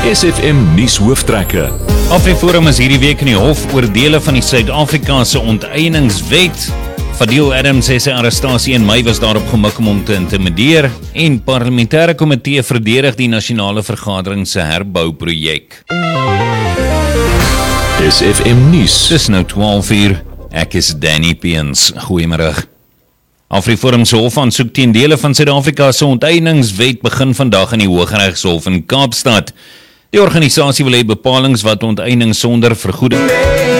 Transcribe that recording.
SFM nuus hooftrekke. AfriForum is hierdie week in die hof oor dele van die Suid-Afrikaanse onteieningswet. Fadil Adams sê sy arrestasie in Mei was daarop gemik om te intimideer en parlementêre komitee verdedig die nasionale vergadering se herbouprojek. SFM nuus. Dis nou 12:00. Ek is Danny Peens. Goeiemiddag. AfriForum se hofaansoek teen dele van Suid-Afrika se onteieningswet begin vandag in die Hooggeregshof in Kaapstad. Die organisasie wil hê bepalings wat onteiening sonder vergoeding